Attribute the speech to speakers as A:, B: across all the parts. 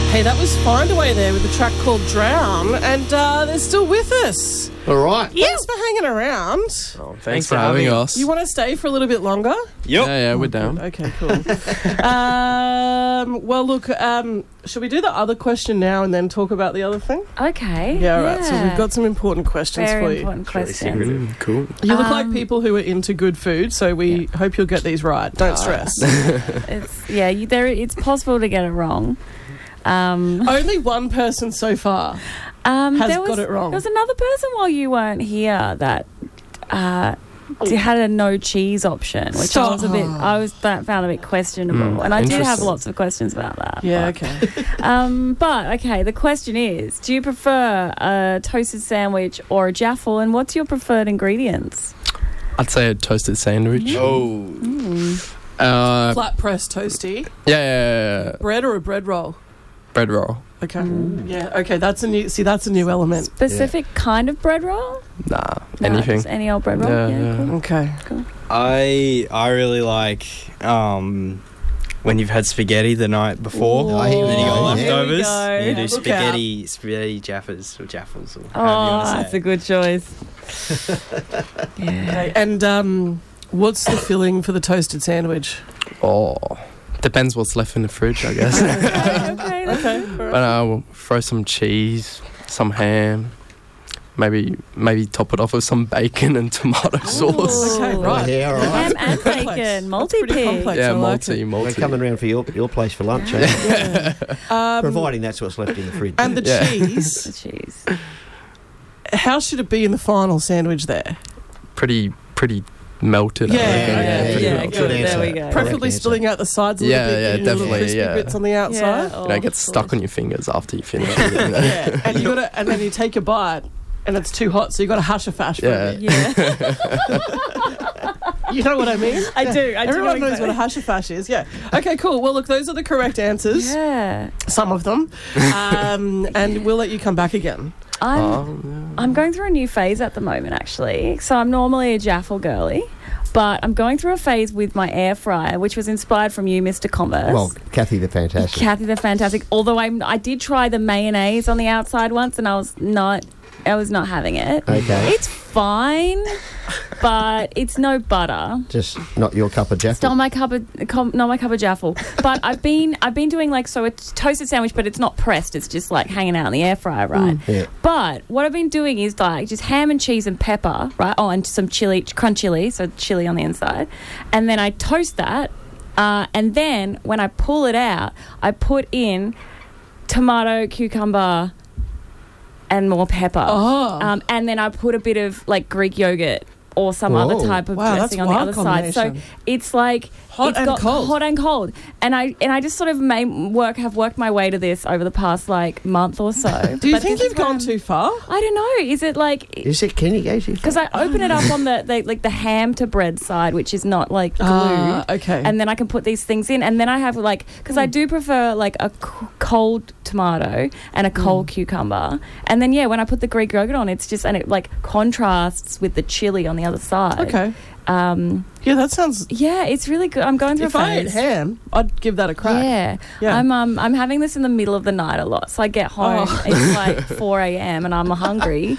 A: Hey, that was Find Away there with a track called Drown, and they're still with us.
B: All right.
A: Thanks for hanging around.
C: Oh, thanks for having us.
A: You want to stay for a little bit longer?
C: Yep.
D: Yeah, we're down.
A: Okay, cool. Well, look, should we do the other question now and then talk about the other thing?
E: Okay.
A: Yeah, all right. So we've got some important questions
E: Very
A: for you.
E: important questions.
D: Cool.
A: You look like people who are into good food, so we hope you'll get these right. Don't stress.
E: It's possible to get it wrong.
A: Only one person so far has got it wrong.
E: There was another person while you weren't here that had a no cheese option, which found a bit questionable, and I did have lots of questions about that.
A: Yeah, okay.
E: But okay, the question is: do you prefer a toasted sandwich or a jaffle, and what's your preferred ingredients?
D: I'd say a toasted sandwich.
A: Flat press toasty.
D: Yeah.
A: Bread or a bread roll?
D: Bread roll.
A: Okay. Yeah. Okay. That's a new element.
E: Specific kind of bread roll?
D: Nah, anything.
E: Just any old bread roll.
D: Yeah.
E: Cool.
A: Okay.
E: Cool.
C: I really like when you've had spaghetti the night before,
B: Ooh.
C: and then you got
E: Here we
C: leftovers.
E: go.
C: And you do
A: Look
C: spaghetti jaffas or jaffles or however you want to say
E: That's
C: it.
E: a good choice.
A: Okay. And what's the filling for the toasted sandwich?
D: Oh, depends what's left in the fridge, I guess.
E: Okay.
D: But we'll throw some cheese, some ham, maybe top it off with some bacon and tomato sauce.
A: Okay, right.
B: Yeah, all right.
E: Ham and
A: Complex.
E: bacon,
A: That's pretty
E: multi-pig.
A: complex.
D: Yeah,
A: I like
D: multi.
B: We're coming round for your place for lunch, providing that's what's left in the fridge.
A: And the
D: Yeah.
A: cheese.
E: The cheese.
A: How should it be in the final sandwich there?
D: Pretty melted. I
A: Yeah,
D: reckon.
A: okay.
D: Pretty
E: Yeah,
D: melted.
E: good.
B: answer.
E: There we go.
A: Preferably
B: Correct answer.
A: spilling out the sides a little
D: Yeah,
A: bit.
D: yeah,
A: getting the little
D: definitely,
A: crispy
D: yeah.
A: bits on the outside.
E: Yeah.
D: It gets stuck on your fingers after you finish.
A: Yeah. And then you take a bite and it's too hot, so you got to hush a fash for
D: Yeah.
A: a bit.
E: Yeah.
A: You know what I mean?
E: I do.
A: Everyone knows what a hush a fash is. Yeah. Okay, cool. Well, look, those are the correct answers.
E: Yeah.
A: Some of them. And we'll let you come back again.
E: I'm going through a new phase at the moment, actually. So I'm normally a jaffle girly, but I'm going through a phase with my air fryer, which was inspired from you, Mr. Commerce.
B: Well, Kathy the Fantastic.
E: Kathy the Fantastic. Although I did try the mayonnaise on the outside once, and I was not having it.
B: Okay.
E: It's fine, but it's no butter.
B: Just not your cup of
E: It's
B: jaffle.
E: not my cup of jaffle. But I've been doing like, so it's toasted sandwich, but it's not pressed. It's just like hanging out in the air fryer, right?
B: Yeah.
E: But what I've been doing is like just ham and cheese and pepper, right? Oh, and some crunch chili, so chili on the inside, and then I toast that, and then when I pull it out, I put in tomato, cucumber, and more pepper.
A: Oh.
E: And then I put a bit of like Greek yogurt or some other
B: Whoa.
E: type of
A: Wow,
E: dressing
A: that's
E: on the
A: wild
E: other side. So
A: combination.
E: it's like
A: Hot and cold.
E: hot and cold. And I just sort of have worked my way to this over the past like month or so.
A: Do you
E: But
A: think
E: this is
A: you've gone
E: where
A: too far?
E: I don't know. Is it like
B: Is it? Can you go too far?
E: because I open it up on the ham to bread side, which is not like glued.
A: Okay.
E: And then I can put these things in, and then I have like because I do prefer like a cold tomato and a cold cucumber, and then when I put the Greek yogurt on, it's just and it like contrasts with the chili on the other side.
A: Okay. Yeah, that sounds...
E: Yeah, it's really good. I'm going through
A: If
E: a
A: I ate
E: phase.
A: ham, I'd give that a crack.
E: Yeah.
A: Yeah.
E: I'm having this in the middle of the night a lot, so I get home. It's like 4 a.m. and I'm hungry.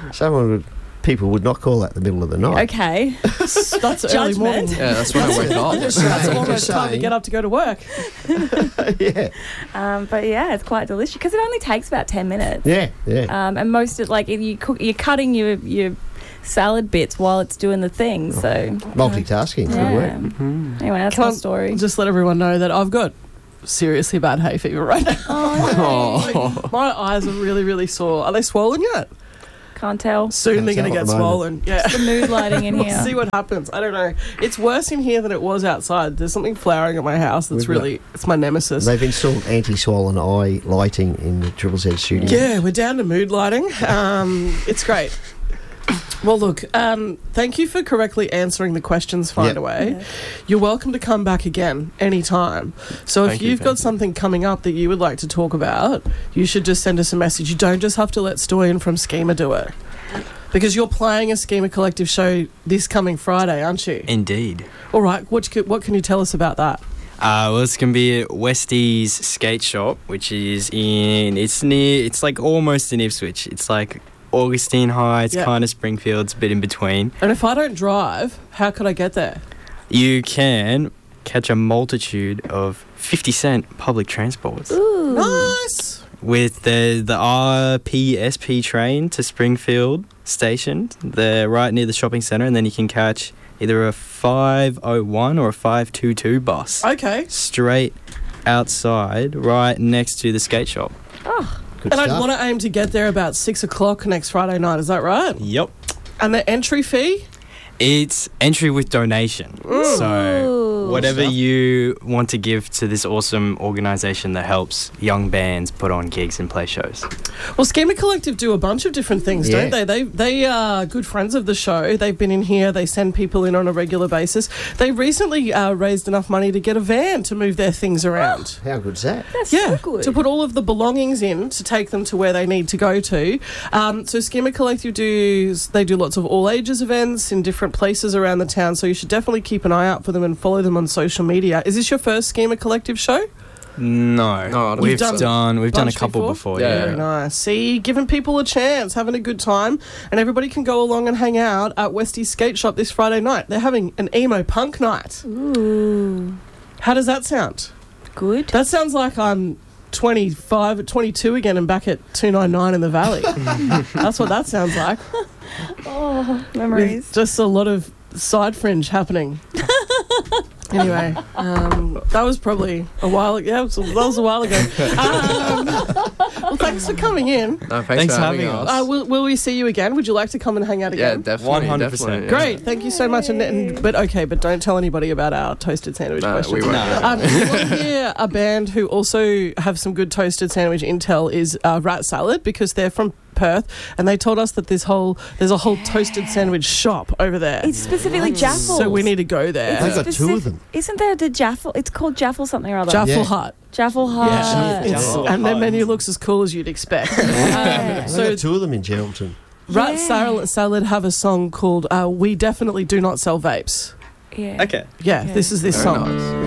B: People would not call that the middle of the night.
E: Okay.
A: That's early morning.
D: Yeah, that's when I wake up.
A: That's almost time to
B: saying.
A: get up to go to work.
B: Yeah.
E: But yeah, it's quite delicious because it only takes about 10 minutes.
B: Yeah.
E: And most of like if you're cutting your salad bits while it's doing the thing. So
B: Multitasking. Good work.
E: Anyway, that's my story.
A: Just let everyone know that I've got seriously bad hay fever right now.
D: Oh.
A: My eyes are really, really sore. Are they swollen yet?
E: Can't tell.
A: Soon they're going to
B: tell
A: get
B: at the moment.
A: swollen. Yeah.
E: The mood lighting in
A: We'll
E: here.
A: see what happens. I don't know. It's worse in here than it was outside. There's something flowering at my house that's it's my nemesis.
B: They've installed anti-swollen eye lighting in the Triple Z studio.
A: Yeah, we're down to mood lighting. It's great. Well, look, thank you for correctly answering the questions, Find
B: Yep.
A: Away.
E: Yeah.
A: You're welcome to come back again anytime. So if
D: Thank you,
A: you've got something coming up that you would like to talk about, you should just send us a message. You don't just have to let Stoyan from Schema do it. Because you're playing a Schema Collective show this coming Friday, aren't you?
C: Indeed.
A: All right, what can you tell us about that?
C: Well, it's going to be at Westie's Skate Shop, which is it's like almost in Ipswich. It's like Augustine Heights,
A: Yeah.
C: kind of Springfield's a bit in between.
A: And if I don't drive, how could I get there?
C: You can catch a multitude of 50-cent public transports.
E: Ooh.
A: Nice.
C: With the RPSP train to Springfield Station. They're right near the shopping centre, and then you can catch either a 501 or a 522 bus
A: Okay.
C: straight outside, right next to the skate shop.
E: Oh,
B: Good
A: And I'd
B: stuff.
A: want to aim to get there about 6 o'clock next Friday night. Is that right?
C: Yep.
A: And the entry fee?
C: It's entry with donation. So whatever
B: Stuff.
C: you want to give to this awesome organisation that helps young bands put on gigs and play shows.
A: Well, Schema Collective do a bunch of different things,
B: Yeah.
A: don't they? They are good friends of the show. They've been in here. They send people in on a regular basis. They recently raised enough money to get a van to move their things around.
B: How good's that?
E: that's
A: Yeah,
E: so good.
A: to put all of the belongings in to take them to where they need to go to. So Schema Collective do lots of all ages events in different places around the town. So you should definitely keep an eye out for them and follow them on social media. Is this your first Schema Collective show?
C: No,
D: I don't
C: we've
A: think so.
C: done a
A: Bunch
C: couple
A: before?
C: before.
D: Yeah.
A: Very nice. See, giving people a chance, having a good time, and everybody can go along and hang out at Westie's Skate Shop this Friday night. They're having an emo punk night.
E: Ooh,
A: How does that sound?
E: good.
A: That sounds like I'm 25, 22 again and back at 299 in the Valley. That's what that sounds like.
E: Oh, memories.
A: With just a lot of side fringe happening. Anyway, that was probably a while ago. Yeah, that was a while ago. Well, thanks for coming in.
D: No,
C: Thanks
D: for
C: for
D: having
C: having
D: us.
C: us.
A: Will we see you again? Would you like to come and hang out
D: Yeah,
A: again?
D: definitely.
C: 100%.
D: Definitely, yeah.
A: Great, thank you so much. But don't tell anybody about our toasted sandwich
D: No,
A: questions.
D: we won't.
C: No.
A: If you want to hear a band who also have some good toasted sandwich intel is Rat Salad, because they're from Perth, and they told us that there's a whole toasted sandwich shop over there.
E: It's specifically Jaffle.
A: So we need to go there.
B: They've got two of them.
E: Isn't there the Jaffle? It's called Jaffle something or other.
A: Jaffle
B: Yeah.
A: Hut.
E: Jaffle Hut.
A: Yeah,
C: Jaffle
A: and their
C: Hut.
A: menu looks as cool as you'd expect.
B: They've
A: So
B: got two of them in Geraldton.
A: Rat
E: Yeah.
A: Salad have a song called "We Definitely Do Not Sell Vapes."
E: Yeah.
C: Okay.
A: Yeah,
E: Yeah.
A: this is this
D: Very
A: song.
D: nice.